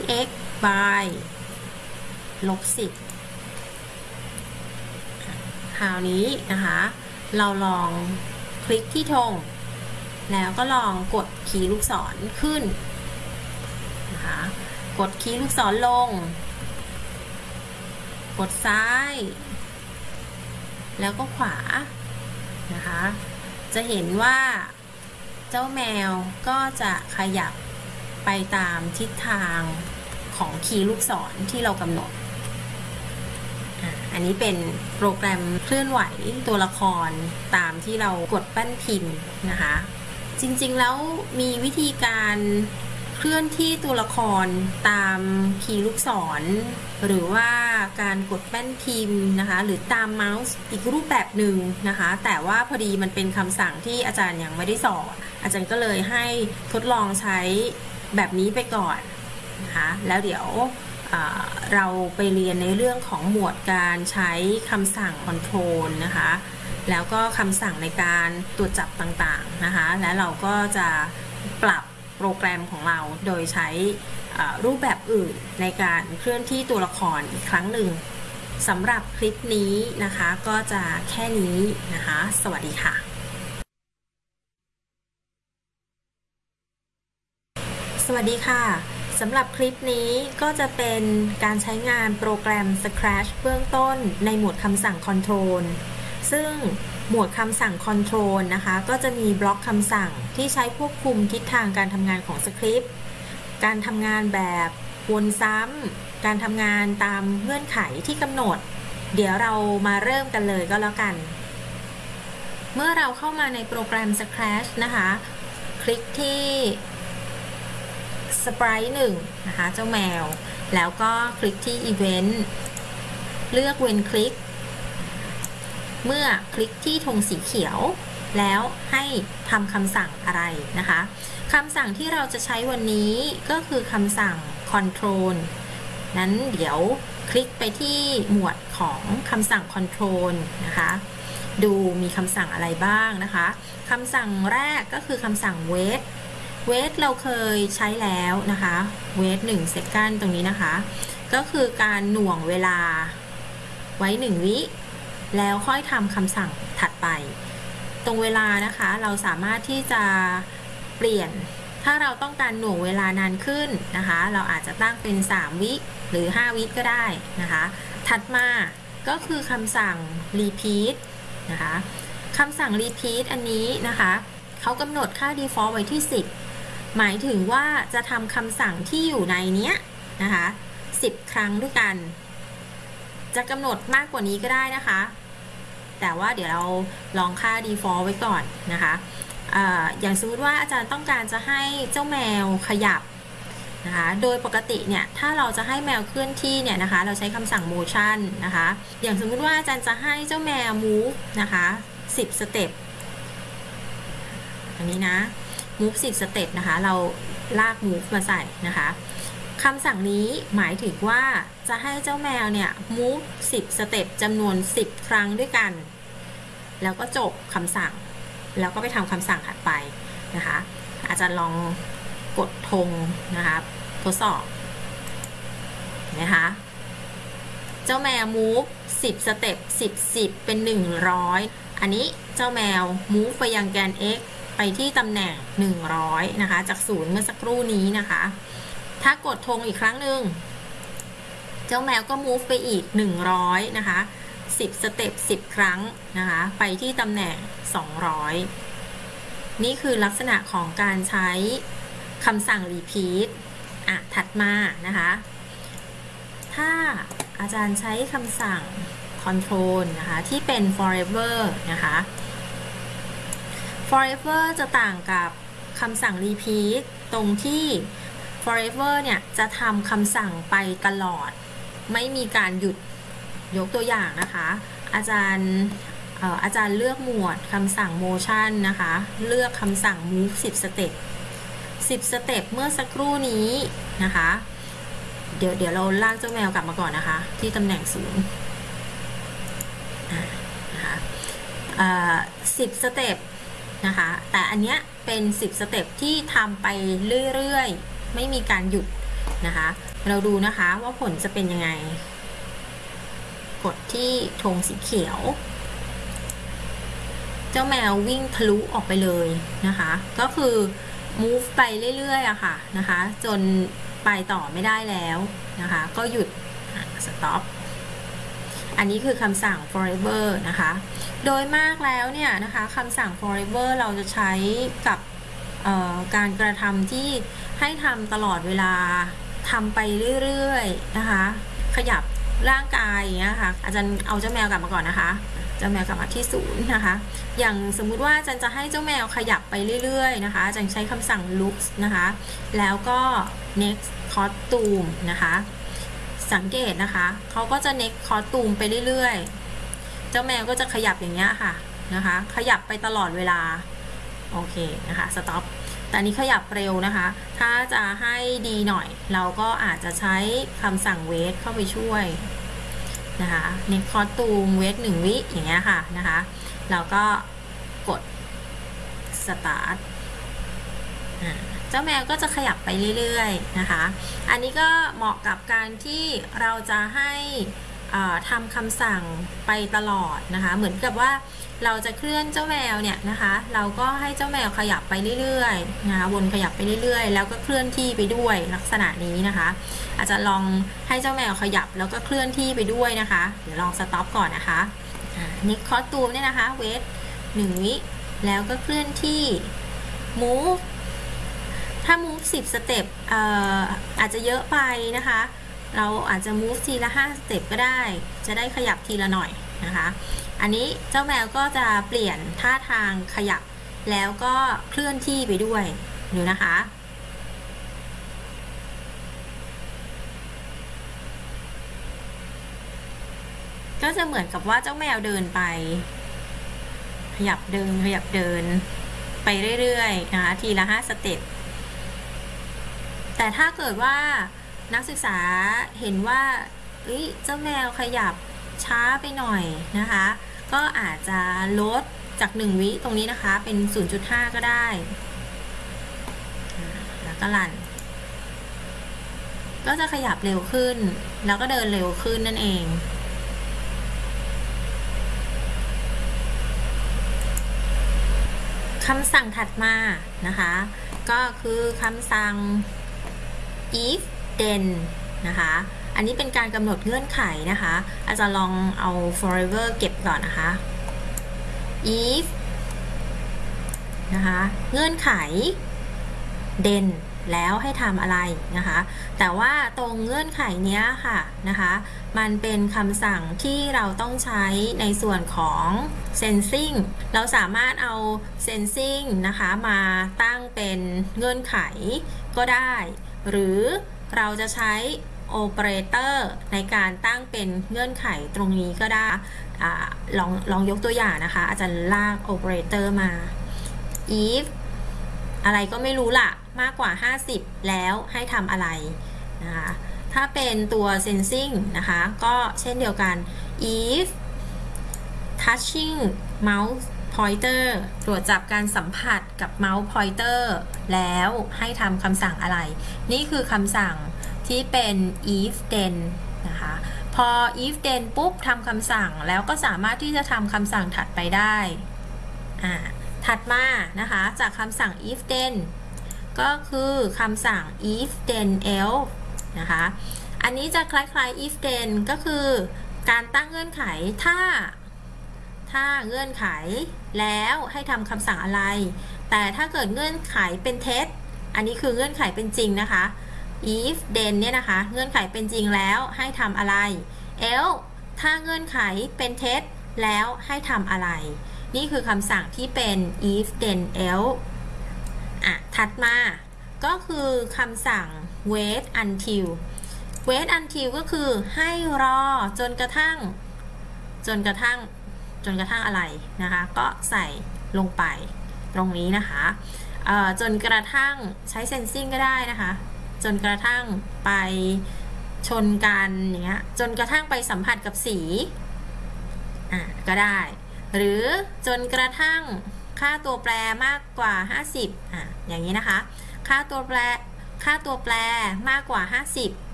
x by ลบ10คราวนี้นะคะเราลองคลิกที่ธงแล้วก็ลองกดคีย์ลูกศรขึ้นนะคะกดคีย์ลูกศรลงกดซ้ายแล้วก็ขวานะคะจะเห็นว่าเจ้าแมวก็จะขยับไปตามทิศทางของคีย์ลูกศรที่เรากำหนดอันนี้เป็นโปรแกรมเคลื่อนไหวตัวละครตามที่เรากดแป้นพิมพ์นะคะจริงๆแล้วมีวิธีการเคลื่อนที่ตัวละครตามคีย์ลูกศรหรือว่าการกดแป้นพิมพ์นะคะหรือตามเมาส์อีกรูปแบบหนึ่งนะคะแต่ว่าพอดีมันเป็นคำสั่งที่อาจารย์ยังไม่ได้สอนอาจารย์ก็เลยให้ทดลองใช้แบบนี้ไปก่อนนะคะแล้วเดี๋ยวเราไปเรียนในเรื่องของหมวดการใช้คำสั่ง control นะคะแล้วก็คำสั่งในการตรวจจับต่างๆนะคะและเราก็จะปรับโปรแกรมของเราโดยใช้รูปแบบอื่นในการเคลื่อนที่ตัวละครอีกครั้งหนึ่งสำหรับคลิปนี้นะคะก็จะแค่นี้นะคะสวัสดีค่ะสวัสดีค่ะสำหรับคลิปนี้ก็จะเป็นการใช้งานโปรแกรม Scratch เบื้องต้นในหมวดคำสั่ง Control ซึ่งหมวดคำสั่ง Control นะคะก็จะมีบล็อกคำสั่งที่ใช้ควบคุมทิศทางการทำงานของสคริปต์การทำงานแบบวนซ้ำการทำงานตามเงื่อนไขที่กำหนดเดี๋ยวเรามาเริ่มกันเลยก็แล้วกันเมื่อเราเข้ามาในโปรแกรม Scratch นะคะคลิกที่Sprite 1นะคะเจ้าแมวแล้วก็คลิกที่ Event เลือกเว้นคลิกเมื่อคลิกที่ธงสีเขียวแล้วให้ทำคำสั่งอะไรนะคะคำสั่งที่เราจะใช้วันนี้ก็คือคำสั่ง Control นั้นเดี๋ยวคลิกไปที่หมวดของคำสั่ง Control นะคะดูมีคำสั่งอะไรบ้างนะคะคำสั่งแรกก็คือคำสั่ง Waitเราเคยใช้แล้วนะคะ wait 1 second ตรงนี้นะคะก็คือการหน่วงเวลาไว้1 วิแล้วค่อยทำคำสั่งถัดไปตรงเวลานะคะเราสามารถที่จะเปลี่ยนถ้าเราต้องการหน่วงเวลานานขึ้นนะคะเราอาจจะตั้งเป็น3 วิหรือ5 วิก็ได้นะคะถัดมาก็คือคำสั่ง repeat นะคะคำสั่ง repeat อันนี้นะคะเขากำหนดค่า default ไว้ที่10หมายถึงว่าจะทำคำสั่งที่อยู่ในเนี้ยนะคะ10 ครั้งด้วยกันจะกำหนดมากกว่านี้ก็ได้นะคะแต่ว่าเดี๋ยวเราลองค่า default ไว้ก่อนนะคะอย่างสมมติว่าอาจารย์ต้องการจะให้เจ้าแมวขยับนะคะโดยปกติเนี่ยถ้าเราจะให้แมวเคลื่อนที่เนี่ยนะคะเราใช้คำสั่ง motion นะคะอย่างสมมติว่าอาจารย์จะให้เจ้าแมว move นะคะ10 สเต็ปอันนี้นะmove 10 สเต็ปนะคะเราลาก move มาใส่นะคะคำสั่งนี้หมายถึงว่าจะให้เจ้าแมวเนี่ย move 10 สเต็ปจำนวน10 ครั้งด้วยกันแล้วก็จบคำสั่งแล้วก็ไปทำคำสั่งถัดไปนะคะอาจารย์ลองกดธงนะคะทดสอบนะคะเจ้าแมว move 10 สเต็ป10เป็น100อันนี้เจ้าแมว move ไปยังแกน xไปที่ตำแหน่ง100นะคะจาก0เมื่อสักครู่นี้นะคะถ้ากดธงอีกครั้งหนึ่งเจ้าแมวก็ move ไปอีก100นะคะ10 สเต็ป10 ครั้งนะคะไปที่ตำแหน่ง200นี่คือลักษณะของการใช้คำสั่ง repeat ถัดมานะคะถ้าอาจารย์ใช้คำสั่ง control นะคะที่เป็น forever นะคะ forever จะต่างกับคำสั่ง repeat ตรงที่ forever เนี่ยจะทำคำสั่งไปตลอดไม่มีการหยุดยกตัวอย่างนะคะอาจารย์เลือกหมวดคำสั่ง motion นะคะเลือกคำสั่ง move 10 สเต็ป10 สเต็ปเมื่อสักครู่นี้นะคะเดี๋ยวเราลากเจ้าแมวกลับมาก่อนนะคะที่ตำแหน่ง0นะคะ10 สเต็ปนะคะแต่อันเนี้ยเป็น10 สเต็ปที่ทำไปเรื่อยๆไม่มีการหยุดนะคะเราดูนะคะว่าผลจะเป็นยังไงกดที่ธงสีเขียวเจ้าแมววิ่งทะลุออกไปเลยนะคะก็คือ move ไปเรื่อยๆอะค่ะนะคะจนไปต่อไม่ได้แล้วนะคะก็หยุด stop อันนี้คือคำสั่ง forever นะคะโดยมากแล้วเนี่ยนะคะคำสั่ง forever เราจะใช้กับการกระทำที่ให้ทำตลอดเวลาทำไปเรื่อยๆนะคะขยับร่างกายอย่างเงี้ยค่ะอาจารย์เอาเจ้าแมวกลับมาก่อนนะคะเจ้าแมวกลับมาที่0นะคะอย่างสมมุติว่าอาจารย์จะให้เจ้าแมวขยับไปเรื่อยๆนะคะอาจารย์ใช้คำสั่ง looks นะคะแล้วก็ next costume นะคะสังเกตนะคะเขาก็จะ next costume ไปเรื่อยๆเจ้าแมวก็จะขยับอย่างเงี้ยค่ะนะคะขยับไปตลอดเวลาโอเคนะคะ stop แต่นี้ขยับเร็วนะคะถ้าจะให้ดีหน่อยเราก็อาจจะใช้คำสั่ง wait เข้าไปช่วยนะคะ next costume wait 1 วิอย่างเงี้ยค่ะนะคะเราก็กด start เจ้าแมวก็จะขยับไปเรื่อยๆนะคะอันนี้ก็เหมาะกับการที่เราจะให้ทำคำสั่งไปตลอดนะคะเหมือนกับว่าเราจะเคลื่อนเจ้าแมวเนี่ยนะคะเราก็ให้เจ้าแมวขยับไปเรื่อยๆนะคะวนขยับไปเรื่อยๆแล้วก็เคลื่อนที่ไปด้วยลักษณะนี้นะคะอาจจะลองให้เจ้าแมวขยับแล้วก็เคลื่อนที่ไปด้วยนะคะเดี๋ยวลองสต็อปก่อนนะคะนิกคอสตูมเนี่ยนะคะเวท1 วิแล้วก็เคลื่อนที่ move ถ้า move 10 สเต็ปอาจจะเยอะไปนะคะเราอาจจะ move ทีละ5 สเต็ปก็ได้จะได้ขยับทีละหน่อยนะคะอันนี้เจ้าแมวก็จะเปลี่ยนท่าทางขยับแล้วก็เคลื่อนที่ไปด้วยดูนะคะก็จะเหมือนกับว่าเจ้าแมวเดินไปขยับเดินขยับเดินไปเรื่อยๆนะคะทีละ5 สเต็ปแต่ถ้าเกิดว่านักศึกษาเห็นว่าเจ้าแมวขยับช้าไปหน่อยนะคะก็อาจจะลดจาก1 วิตรงนี้นะคะเป็น 0.5 ก็ได้แล้วก็รันก็จะขยับเร็วขึ้นแล้วก็เดินเร็วขึ้นนั่นเองคำสั่งถัดมานะคะก็คือคำสั่ง if then นะคะอันนี้เป็นการกำหนดเงื่อนไขนะคะอาจารย์ลองเอา forever เก็บก่อนนะคะ if นะคะเงื่อนไข then แล้วให้ทำอะไรนะคะแต่ว่าตรงเงื่อนไขนี้ค่ะนะคะมันเป็นคำสั่งที่เราต้องใช้ในส่วนของ sensing เราสามารถเอา sensing นะคะมาตั้งเป็นเงื่อนไขก็ได้หรือเราจะใช้โอเปอเรเตอร์ในการตั้งเป็นเงื่อนไขตรงนี้ก็ได้ลองยกตัวอย่างนะคะอาจารย์ลากโอเปอเรเตอร์มา if อะไรก็ไม่รู้ล่ะมากกว่า50แล้วให้ทำอะไรนะคะถ้าเป็นตัว sensing นะคะก็เช่นเดียวกัน if touching mouse pointer ตรวจจับการสัมผัสกับ mouse pointer แล้วให้ทำคำสั่งอะไรนี่คือคำสั่งที่เป็น if then นะคะพอ if then ปุ๊บทำคำสั่งแล้วก็สามารถที่จะทำคำสั่งถัดไปได้ถัดมานะคะจากคำสั่ง if then ก็คือคำสั่ง if then else นะคะอันนี้จะคล้ายๆ if then ก็คือการตั้งเงื่อนไขถ้าเงื่อนไขแล้วให้ทำคำสั่งอะไรแต่ถ้าเกิดเงื่อนไขเป็นเท็จอันนี้คือเงื่อนไขเป็นจริงนะคะ if then เนี่ยนะคะเงื่อนไขเป็นจริงแล้วให้ทำอะไร else ถ้าเงื่อนไขเป็นเท็จแล้วให้ทำอะไรนี่คือคำสั่งที่เป็น if then else ถัดมาก็คือคำสั่ง wait until wait until ก็คือให้รอจนกระทั่งอะไรนะคะก็ใส่ลงไปตรงนี้นะคะจนกระทั่งใช้ sensing ก็ได้นะคะจนกระทั่งไปชนกันอย่างเงี้ยจนกระทั่งไปสัมผัสกับสีก็ได้หรือจนกระทั่งค่าตัวแปรมากกว่า50อย่างนี้นะคะค่าตัวแปรค่าตัวแปรมากกว่า